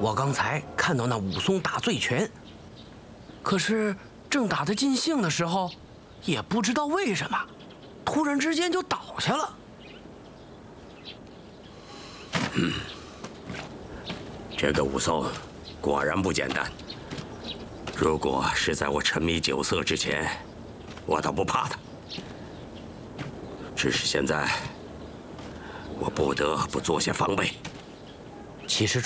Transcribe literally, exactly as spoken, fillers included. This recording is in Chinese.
我刚才看到那武松打醉拳，可是正打得尽兴的时候，也不知道为什么，突然之间就倒下了。 嗯，这个武松果然不简单。如果是在我沉迷酒色之前，我倒不怕他。只是现在，我不得不做些防备。 其实